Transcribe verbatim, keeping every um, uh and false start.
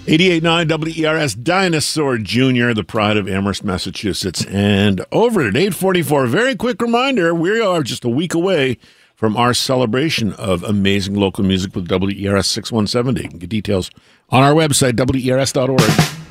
eighty-eight point nine W E R S, Dinosaur Junior, the pride of Amherst, Massachusetts. And over at eight forty-four, very quick reminder, we are just a week away from our celebration of amazing local music with W E R S six one seventy. You can get details on our website, W E R S dot org.